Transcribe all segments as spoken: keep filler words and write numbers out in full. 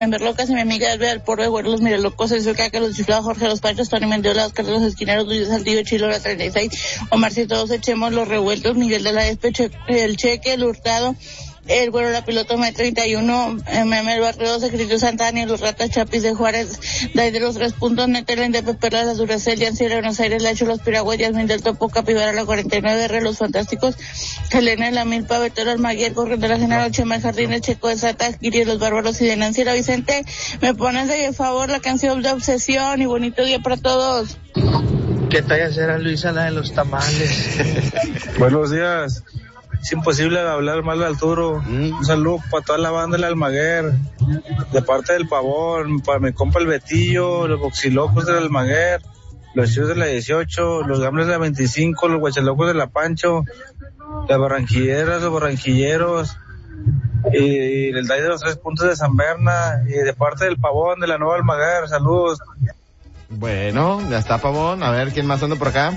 Berlocas y mi amiga Elvia del Porro de Güeros, los Mirelocos, el Caca, los Chiflados, Jorge Los Panchos, Tony Mendiola, Oscar de los Esquineros, Luis Saltillo, Chilo, la treinta y seis, Omarcito, todos echemos los revueltos, Miguel de la Despeche, el Cheque, el Hurtado, el Güero, la Piloto, May treinta y uno, Meme, el Barrio doce, Cristo Santana, los Ratas, Chapis de Juárez, Day de los Tres Puntos, Netelen de Peperlas, las Duracel, Yancy de Buenos Aires, Lacho, los Piragües, Yasmin del Topo, Capibara, la cuarenta y nueve, R, los Fantásticos, Helena de la Milpa, Betero, Almaguer, Corriente de la General, Chema de Jardines, Checo de Sata, Kiri, los Bárbaros y de Nancy, la Vicente, me pones de favor la canción de Obsesión y bonito día para todos. ¿Qué talla será Luisa la de los tamales? Buenos días. Es imposible hablar mal de Arturo. Mm. Un saludo para toda la banda del Almaguer, de parte del Pavón, para mi compa el Betillo, los Boxilocos del Almaguer, los Chivos de la dieciocho, los Gambles de la veinticinco, los Guachalocos de la Pancho, las Barranquilleras, los Barranquilleros, y el Day de los Tres Puntos de San Berna, y de parte del Pavón de la Nueva Almaguer. Saludos. Bueno, ya está Pavón. A ver, ¿quién más anda por acá?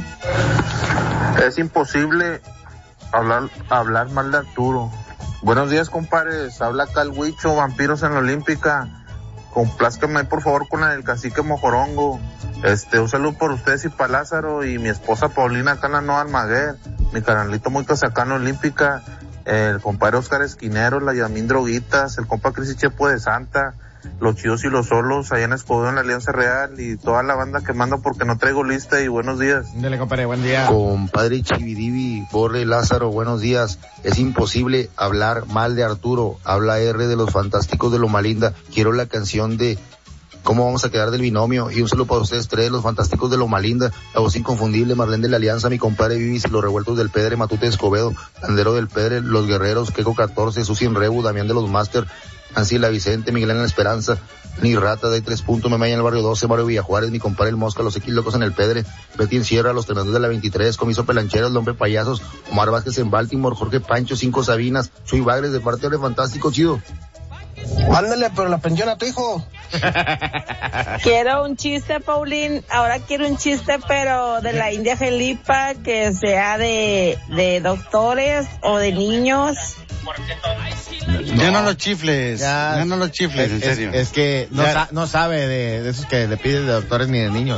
Es imposible hablar hablar mal de Arturo. Buenos días, compadres. Habla Calhuicho, Vampiros en la Olímpica. Complázcame, por favor, con la del Cacique Mojorongo. Este, un saludo por ustedes y para Lázaro y mi esposa Paulina acá en la Nueva Almaguer. Mi canalito muy casacano Olímpica. El compadre Oscar Esquinero, la Yamín Droguitas, el compa Cris y Chepo de Santa, los Chidos y los Solos, allá en Escobedo en la Alianza Real, y toda la banda que manda porque no traigo lista. Y buenos días. Dale, compadre, buen día. Compadre Chividivi, Borre, Lázaro, buenos días. Es imposible hablar mal de Arturo. Habla R de los Fantásticos de Loma Linda. Quiero la canción de ¿Cómo vamos a quedar del binomio? Y un saludo para ustedes tres, los Fantásticos de Loma Linda, la voz inconfundible, Marlene de la Alianza, mi compadre Vivis, los Revueltos del Pedre, Matute de Escobedo, Landero del Pedre, los Guerreros, Queco catorce, Susi en Rebu, Damián de los Master, Nancy la Vicente, Miguel en la Esperanza, Ni Rata, de tres puntos, Memaya en el barrio doce, Mario Villajuárez, mi compadre el Mosca, los X Locos en el Pedre, Betty en Sierra, los Tremendos de la veintitrés, Comiso Pelancheros, Lombre Payasos, Omar Vázquez en Baltimore, Jorge Pancho, Cinco Sabinas, Chuy Bagres de parte de Fantástico, chido. Mándale, pero la pensión a tu hijo. Quiero un chiste, Paulín. Ahora quiero un chiste, pero de la India Felipa, que sea de, de doctores o de niños. No. Ya no lo chifles, ya, ya no lo chifles, es, en serio. Es, es que no, sa- no sabe de, de esos que le piden de doctores ni de niños.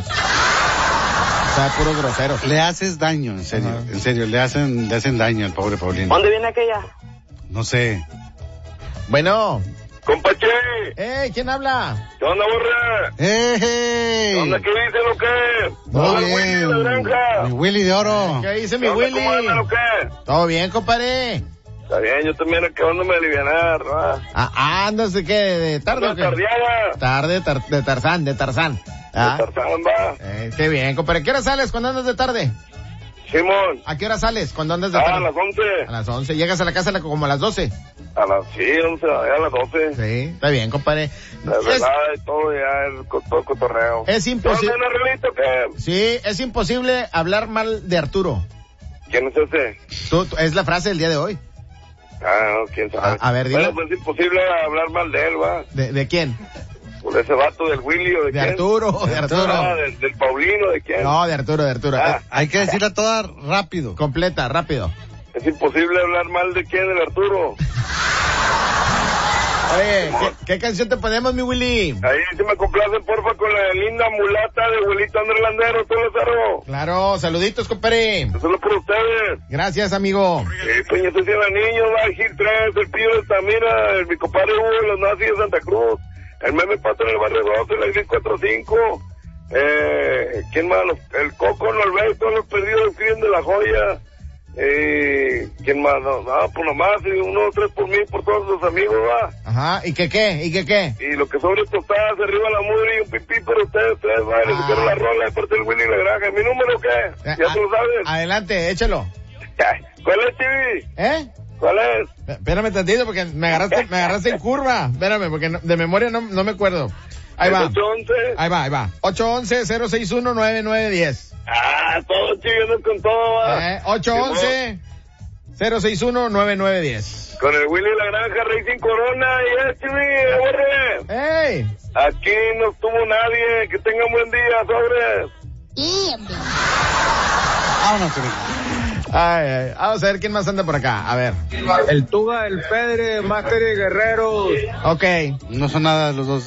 O sea, puro grosero. Le haces daño, en serio, uh-huh. en serio, le hacen, le hacen daño al pobre Paulín. ¿Dónde viene aquella? No sé. Bueno. Compache. ¡Eh! ¿Quién habla? ¿Qué onda, borra? ¡Eh! ¿Qué onda? ¿Qué dicen o qué? Todo bien. Willy de la granja. Mi Willy de oro. ¿Qué dice mi ¿Qué Willy? ¿Cómo andan o qué? Todo bien, compadre. Está bien, yo también acabándome de alivianar, ¿no? Ah, andas de qué, de tarde o qué? Tardeada. Tarde, tar- de Tarzán, de Tarzán. ¿Ah? De Tarzán, va. Eh, qué bien, compadre. ¿Qué hora sales cuando andas de tarde? Simón. ¿A qué hora sales cuando andas de ah, tarde? A las once. A las once. ¿Llegas a la casa como a las doce? A las, sí, once, a las doce. Sí, está bien, compadre. La verdad, es, todo ya, el, todo el cotorreo. Es imposible. ¿No realito qué? Sí, es imposible hablar mal de Arturo. ¿Quién es ese? Tú, tú, es la frase del día de hoy. Ah, no, quién sabe. A, a ver, dile. Bueno, pues es imposible hablar mal de él, va. ¿De, de quién? Por ese vato del Willy o de, de quién. Arturo, de Arturo. Ah, del, del Paulino, ¿de quién? No, de Arturo, de Arturo. Ah. Eh, hay que decirla toda rápido. Completa, rápido. Es imposible hablar mal de quién, del Arturo. Oye, ¿qué, ¿qué canción te ponemos, mi Willy? Ahí si me complacen, porfa, con la linda mulata de abuelito Andrés Landero, todo lo cerro. Claro, saluditos, compadre. Solo por ustedes. Gracias, amigo. Sí, Peña Cecilia Niño, va, Gil tres, el Pío de Estamina, el, mi compadre Hugo, los nazis de Santa Cruz, el Meme Pato en el barrio doce, la Gris cuatro cinco, eh, ¿quién más? Los, el Coco Norberto, los perdidos escriben de la joya. Eh, ¿quién más? No, no, pues nomás, uno, tres por mí, por todos los amigos, va. Ajá, ¿y qué qué? ¿Y qué qué? Y lo que sobre tostadas, arriba la mugre y un pipí para ustedes tres, va. Les quiero la rola de parte del Willy y la granja. ¿Mi número qué? Eh, ¿Ya a- tú lo sabes? Adelante, échalo. ¿Cuál es, Chivi? ¿Eh? ¿Cuál es? Espérame tantito porque me agarraste, me agarraste en curva. Espérame, porque no, de memoria no, no me acuerdo. Ahí va. ocho once. Ahí va, ahí va. ocho once, cero seis uno, nueve nueve diez. Ah, todo chiviendo con todo, va. Eh, ocho once, cero seis uno, nueve nueve diez. Con el Willy y la granja, Racing Corona, y es, Chivi, borre. ¡Ey! Aquí no estuvo nadie, que tengan buen día, sobres. Vámonos, Chivi. Ay, ay. Vamos a ver quién más anda por acá. A ver. El Tuga, el Pedre, Máster y Guerreros. Ok. No son nada los dos.